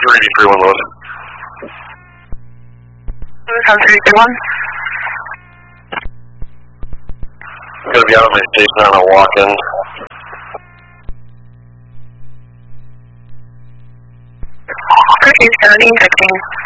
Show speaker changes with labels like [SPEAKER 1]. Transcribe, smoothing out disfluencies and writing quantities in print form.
[SPEAKER 1] 383 Lewis.
[SPEAKER 2] How's 331?
[SPEAKER 1] I'm going to be out of my station on a walk-in.
[SPEAKER 2] Appreciate 17, 15.